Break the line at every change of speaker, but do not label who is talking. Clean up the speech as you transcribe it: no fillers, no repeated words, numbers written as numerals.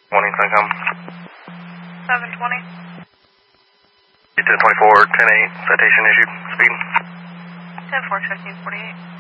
Morning, CONCOM.
720.
1024, 10-8, citation issued. Speed.
10-4, checking 48.